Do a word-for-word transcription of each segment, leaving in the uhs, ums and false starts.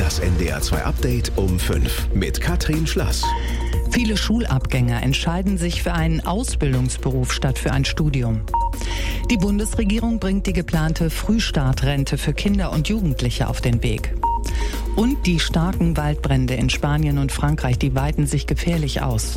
Das N D R zwei Update um fünf mit Katrin Schlass. Viele Schulabgänger entscheiden sich für einen Ausbildungsberuf statt für ein Studium. Die Bundesregierung bringt die geplante Frühstartrente für Kinder und Jugendliche auf den Weg. Und die starken Waldbrände in Spanien und Frankreich, die weiten sich gefährlich aus.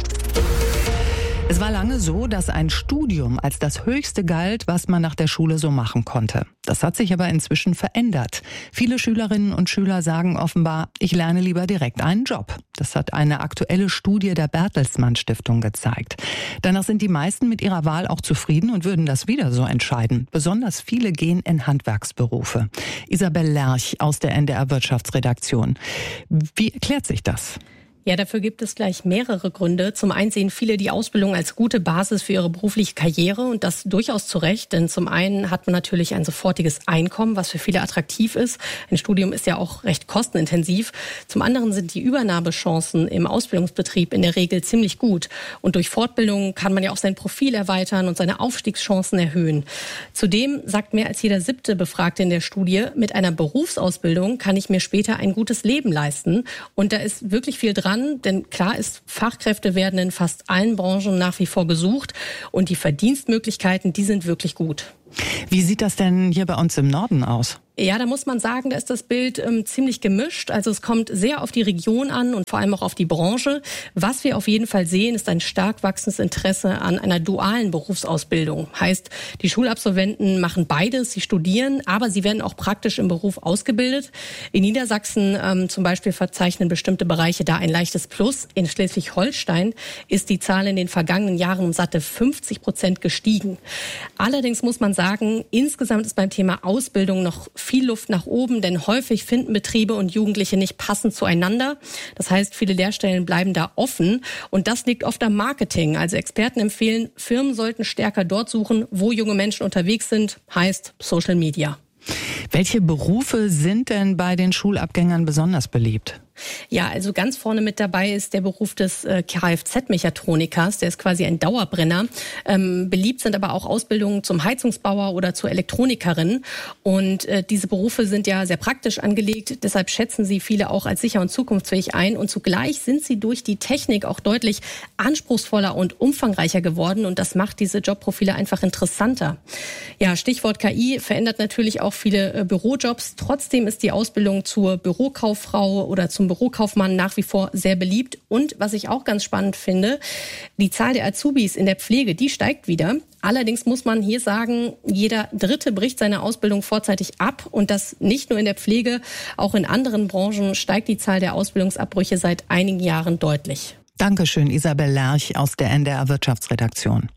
Es war lange so, dass ein Studium als das Höchste galt, was man nach der Schule so machen konnte. Das hat sich aber inzwischen verändert. Viele Schülerinnen und Schüler sagen offenbar, ich lerne lieber direkt einen Job. Das hat eine aktuelle Studie der Bertelsmann Stiftung gezeigt. Danach sind die meisten mit ihrer Wahl auch zufrieden und würden das wieder so entscheiden. Besonders viele gehen in Handwerksberufe. Isabel Lerch aus der N D R Wirtschaftsredaktion. Wie erklärt sich das? Ja, dafür gibt es gleich mehrere Gründe. Zum einen sehen viele die Ausbildung als gute Basis für ihre berufliche Karriere und das durchaus zu Recht. Denn zum einen hat man natürlich ein sofortiges Einkommen, was für viele attraktiv ist. Ein Studium ist ja auch recht kostenintensiv. Zum anderen sind die Übernahmechancen im Ausbildungsbetrieb in der Regel ziemlich gut. Und durch Fortbildung kann man ja auch sein Profil erweitern und seine Aufstiegschancen erhöhen. Zudem sagt mehr als jeder siebte Befragte in der Studie, mit einer Berufsausbildung kann ich mir später ein gutes Leben leisten. Und da ist wirklich viel dran. Denn klar ist, Fachkräfte werden in fast allen Branchen nach wie vor gesucht und die Verdienstmöglichkeiten, die sind wirklich gut. Wie sieht das denn hier bei uns im Norden aus? Ja, da muss man sagen, da ist das Bild ähm, ziemlich gemischt. Also es kommt sehr auf die Region an und vor allem auch auf die Branche. Was wir auf jeden Fall sehen, ist ein stark wachsendes Interesse an einer dualen Berufsausbildung. Heißt, die Schulabsolventen machen beides, sie studieren, aber sie werden auch praktisch im Beruf ausgebildet. In Niedersachsen ähm, zum Beispiel verzeichnen bestimmte Bereiche da ein leichtes Plus. In Schleswig-Holstein ist die Zahl in den vergangenen Jahren um satte fünfzig Prozent gestiegen. Allerdings muss man sagen, insgesamt ist beim Thema Ausbildung noch viel Luft nach oben, denn häufig finden Betriebe und Jugendliche nicht passend zueinander. Das heißt, viele Lehrstellen bleiben da offen und das liegt oft am Marketing. Also Experten empfehlen, Firmen sollten stärker dort suchen, wo junge Menschen unterwegs sind, heißt Social Media. Welche Berufe sind denn bei den Schulabgängern besonders beliebt? Ja, also ganz vorne mit dabei ist der Beruf des äh, Kfz-Mechatronikers. Der ist quasi ein Dauerbrenner. Ähm, beliebt sind aber auch Ausbildungen zum Heizungsbauer oder zur Elektronikerin. Und äh, diese Berufe sind ja sehr praktisch angelegt. Deshalb schätzen sie viele auch als sicher und zukunftsfähig ein. Und zugleich sind sie durch die Technik auch deutlich anspruchsvoller und umfangreicher geworden. Und das macht diese Jobprofile einfach interessanter. Ja, Stichwort K I verändert natürlich auch viele äh, Bürojobs. Trotzdem ist die Ausbildung zur Bürokauffrau oder zum Bürokaufmann nach wie vor sehr beliebt. Und was ich auch ganz spannend finde, die Zahl der Azubis in der Pflege, die steigt wieder. Allerdings muss man hier sagen, jeder Dritte bricht seine Ausbildung vorzeitig ab. Und das nicht nur in der Pflege, auch in anderen Branchen steigt die Zahl der Ausbildungsabbrüche seit einigen Jahren deutlich. Dankeschön, Isabel Lerch aus der N D R Wirtschaftsredaktion.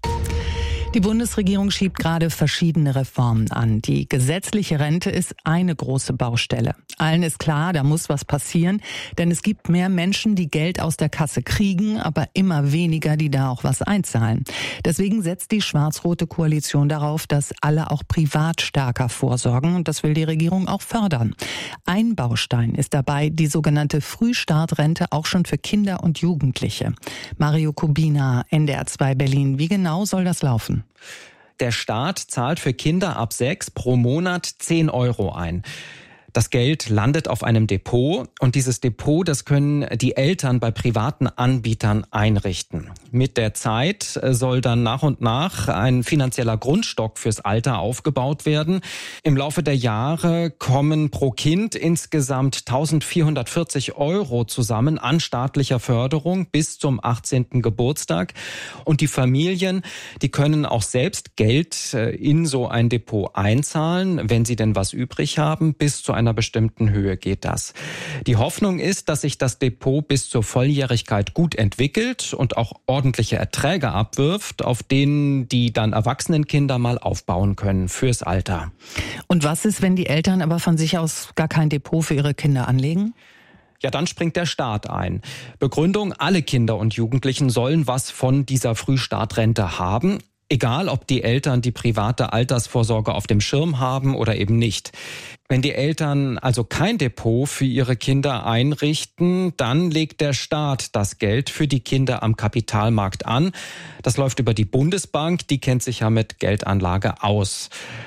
Die Bundesregierung schiebt gerade verschiedene Reformen an. Die gesetzliche Rente ist eine große Baustelle. Allen ist klar, da muss was passieren, denn es gibt mehr Menschen, die Geld aus der Kasse kriegen, aber immer weniger, die da auch was einzahlen. Deswegen setzt die schwarz-rote Koalition darauf, dass alle auch privat stärker vorsorgen und das will die Regierung auch fördern. Ein Baustein ist dabei die sogenannte Frühstartrente auch schon für Kinder und Jugendliche. Mario Kubina, N D R zwei Berlin. Wie genau soll das laufen? Der Staat zahlt für Kinder ab sechs pro Monat zehn Euro ein. Das Geld landet auf einem Depot und dieses Depot, das können die Eltern bei privaten Anbietern einrichten. Mit der Zeit soll dann nach und nach ein finanzieller Grundstock fürs Alter aufgebaut werden. Im Laufe der Jahre kommen pro Kind insgesamt eintausendvierhundertvierzig Euro zusammen an staatlicher Förderung bis zum achtzehnten Geburtstag. Und die Familien, die können auch selbst Geld in so ein Depot einzahlen, wenn sie denn was übrig haben, bis zu einer bestimmten Höhe geht das. Die Hoffnung ist, dass sich das Depot bis zur Volljährigkeit gut entwickelt und auch ordentliche Erträge abwirft, auf denen die dann erwachsenen Kinder mal aufbauen können fürs Alter. Und was ist, wenn die Eltern aber von sich aus gar kein Depot für ihre Kinder anlegen? Ja, dann springt der Staat ein. Begründung, alle Kinder und Jugendlichen sollen was von dieser Frühstartrente haben. Egal, ob die Eltern die private Altersvorsorge auf dem Schirm haben oder eben nicht. Wenn die Eltern also kein Depot für ihre Kinder einrichten, dann legt der Staat das Geld für die Kinder am Kapitalmarkt an. Das läuft über die Bundesbank, die kennt sich ja mit Geldanlage aus.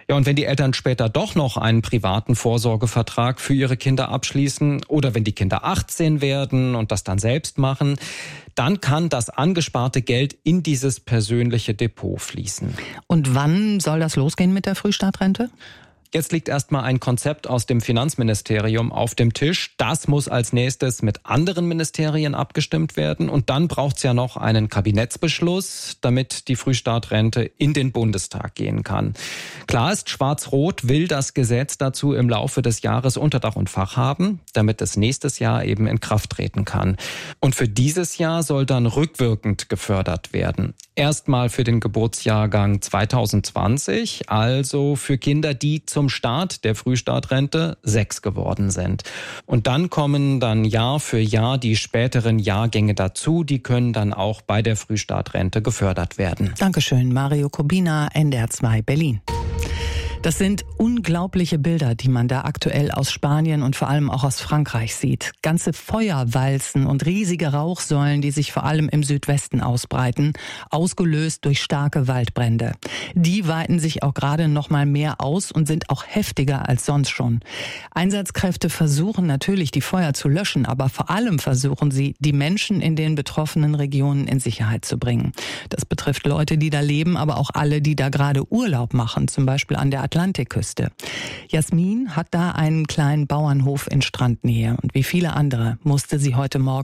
Ja, und wenn die Eltern später doch noch einen privaten Vorsorgevertrag für ihre Kinder abschließen oder wenn die Kinder achtzehn werden und das dann selbst machen, dann kann das angesparte Geld in dieses persönliche Depot fließen. Und wann soll das losgehen mit der Frühstartrente? Jetzt liegt erstmal ein Konzept aus dem Finanzministerium auf dem Tisch. Das muss als nächstes mit anderen Ministerien abgestimmt werden. Und dann braucht es ja noch einen Kabinettsbeschluss, damit die Frühstartrente in den Bundestag gehen kann. Klar ist, Schwarz-Rot will das Gesetz dazu im Laufe des Jahres unter Dach und Fach haben, damit es nächstes Jahr eben in Kraft treten kann. Und für dieses Jahr soll dann rückwirkend gefördert werden. Erstmal für den Geburtsjahrgang zweitausendzwanzig, also für Kinder, die zum Start der Frühstartrente sechs geworden sind. Und dann kommen dann Jahr für Jahr die späteren Jahrgänge dazu. Die können dann auch bei der Frühstartrente gefördert werden. Dankeschön, Mario Kubina, N D R zwei Berlin. Das sind unglaubliche Bilder, die man da aktuell aus Spanien und vor allem auch aus Frankreich sieht. Ganze Feuerwalzen und riesige Rauchsäulen, die sich vor allem im Südwesten ausbreiten, ausgelöst durch starke Waldbrände. Die weiten sich auch gerade noch mal mehr aus und sind auch heftiger als sonst schon. Einsatzkräfte versuchen natürlich, die Feuer zu löschen, aber vor allem versuchen sie, die Menschen in den betroffenen Regionen in Sicherheit zu bringen. Das betrifft Leute, die da leben, aber auch alle, die da gerade Urlaub machen, zum Beispiel an der Atlantikküste. Jasmin hat da einen kleinen Bauernhof in Strandnähe und wie viele andere musste sie heute Morgen